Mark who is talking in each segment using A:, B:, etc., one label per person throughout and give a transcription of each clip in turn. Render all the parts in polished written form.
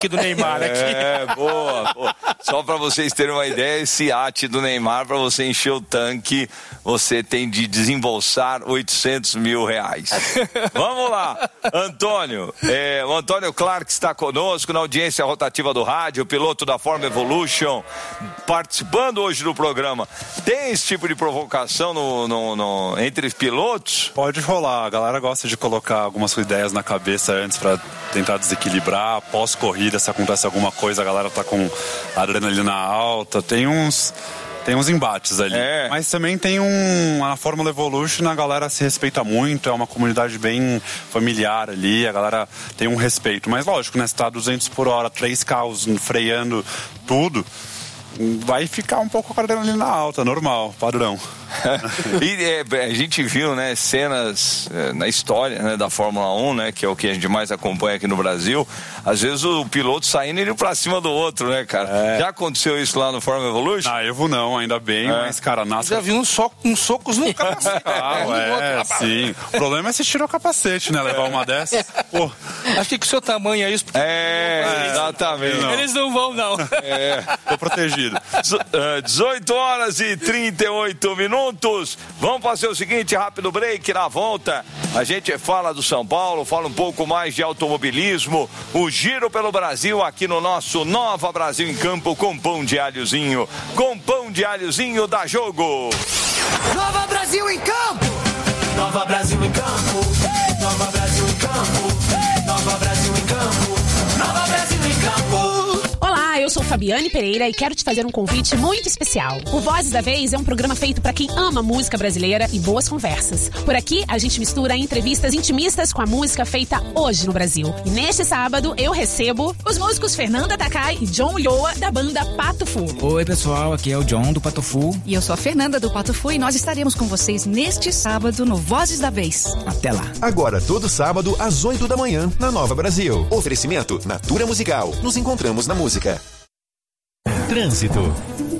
A: do Neymar aqui.
B: Boa. Só pra vocês terem uma ideia, esse iate do Neymar, pra você encher o tanque, você tem de desembolsar R$800 mil. Vamos lá, Antônio. O Antônio Clark está conosco na audiência rotativa do rádio, piloto da Forma Evolution, participando hoje do programa. Tem esse tipo de provocação entre os pilotos?
C: Pode rolar, a galera gosta de colocar algumas ideias na cabeça antes pra tentar desequilibrar. Pós-corrida, se acontece alguma coisa, a galera tá com adrenalina alta, tem uns embates ali. Mas também tem a Fórmula Evolution, a galera se respeita muito, é uma comunidade bem familiar ali, a galera tem um respeito. Mas lógico, né, se tá 200 por hora, 3 carros freando tudo, vai ficar um pouco com a adrenalina alta, normal, padrão.
B: E a gente viu, né, cenas na história, né, da Fórmula 1, né, que é o que a gente mais acompanha aqui no Brasil. Às vezes o piloto saindo e indo pra cima do outro, né, cara? Já aconteceu isso lá no Fórmula Evolution?
C: Evo não, ainda bem, mas, cara,
A: já vi uns socos no capacete.
C: Sim. O problema é se tirar o capacete, né, levar uma dessas. Pô.
A: Acho que com o seu tamanho é isso.
B: Exatamente.
A: Não. Eles não vão, não.
C: Tô protegido.
B: 18 horas e 38 minutos. Vamos fazer o seguinte, rápido break. Na volta a gente fala do São Paulo, fala um pouco mais de automobilismo, o giro pelo Brasil aqui no nosso Nova Brasil em Campo com pão de alhozinho. Com pão de alhozinho dá jogo.
D: Nova Brasil em Campo. Nova Brasil em Campo. Nova Brasil em Campo. Nova Brasil em Campo. Nova Brasil em Campo.
E: Olá, eu sou Fabiane Pereira e quero te fazer um convite muito especial. O Vozes da Vez é um programa feito para quem ama música brasileira e boas conversas. Por aqui, a gente mistura entrevistas intimistas com a música feita hoje no Brasil. E neste sábado, eu recebo os músicos Fernanda Takai e John Ulloa, da banda Pato Fu.
F: Oi, pessoal, aqui é o John do Pato Fu.
G: E eu sou a Fernanda do Pato Fu e nós estaremos com vocês neste sábado no Vozes da Vez.
F: Até lá.
H: Agora, todo sábado, às 8 da manhã, na Nova Brasil. Oferecimento Natura Musical. Nos encontramos na música.
I: Trânsito.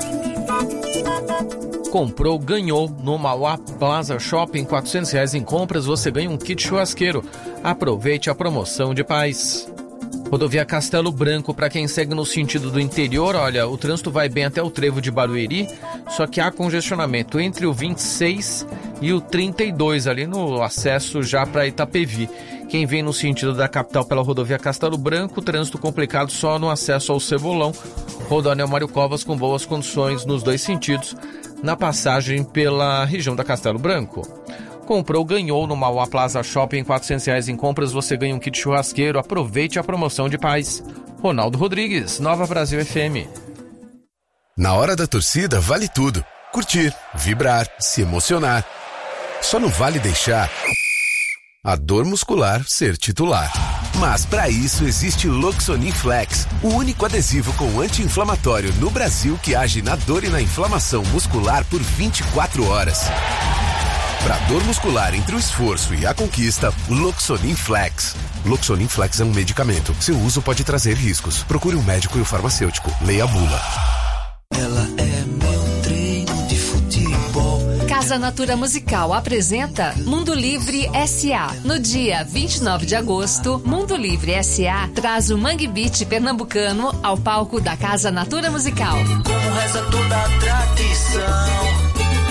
I: Comprou, ganhou. No Mauá Plaza Shopping, R$400 em compras, você ganha um kit churrasqueiro. Aproveite a promoção de paz. Rodovia Castelo Branco, para quem segue no sentido do interior, olha, o trânsito vai bem até o trevo de Barueri, só que há congestionamento entre o 26 e o 32 ali no acesso já para Itapevi. Quem vem no sentido da capital pela rodovia Castelo Branco, trânsito complicado só no acesso ao Cebolão. Rodovia Mário Covas com boas condições nos dois sentidos, na passagem pela região da Castelo Branco. Comprou, ganhou no Mauá Plaza Shopping, R$400 em compras, você ganha um kit churrasqueiro. Aproveite a promoção de paz. Ronaldo Rodrigues, Nova Brasil FM.
J: Na hora da torcida vale tudo. Curtir, vibrar, se emocionar. Só não vale deixar a dor muscular ser titular. Mas para isso existe o Loxonin Flex, o único adesivo com anti-inflamatório no Brasil que age na dor e na inflamação muscular por 24 horas. Para dor muscular entre o esforço e a conquista, Loxonin Flex. Loxonin Flex é um medicamento. Seu uso pode trazer riscos. Procure um médico e o farmacêutico. Leia a bula.
D: Ela é meu treino de futebol.
G: Casa Natura Musical apresenta Mundo Livre S.A. No dia 29 de agosto, Mundo Livre S.A. traz o Mangue Beat pernambucano ao palco da Casa Natura Musical.
D: Como reza toda a tradição.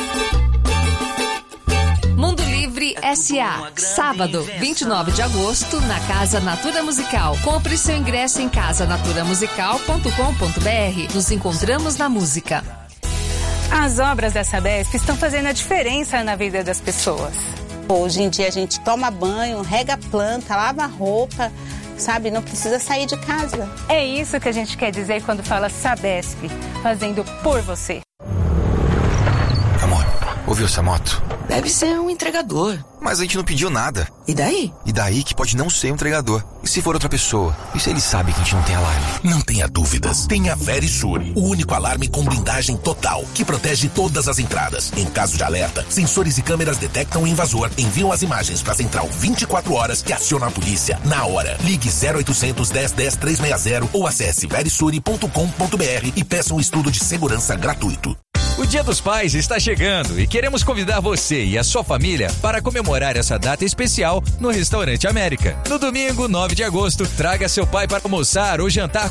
G: Mundo Livre S.A. Sábado, 29 de agosto, na Casa Natura Musical. Compre seu ingresso em casanaturamusical.com.br. Nos encontramos na música.
K: As obras da Sabesp estão fazendo a diferença na vida das pessoas.
L: Hoje em dia a gente toma banho, rega a planta, lava a roupa, sabe? Não precisa sair de casa.
K: É isso que a gente quer dizer quando fala Sabesp, fazendo por você.
M: Amor, ouviu essa moto?
N: Deve ser um entregador.
M: Mas a gente não pediu nada.
N: E daí?
M: E daí que pode não ser um entregador. E se for outra pessoa? E se ele sabe que a gente não tem alarme?
O: Não tenha dúvidas. Tenha Verisure, o único alarme com blindagem total, que protege todas as entradas. Em caso de alerta, sensores e câmeras detectam o invasor, enviam as imagens para a central 24 horas que aciona a polícia na hora. Ligue 0800 10 10 360 ou acesse verisure.com.br e peça um estudo de segurança gratuito.
P: O Dia dos Pais está chegando e queremos convidar você e a sua família para comemorar essa data especial no Restaurante América. No domingo, 9 de agosto, traga seu pai para almoçar ou jantar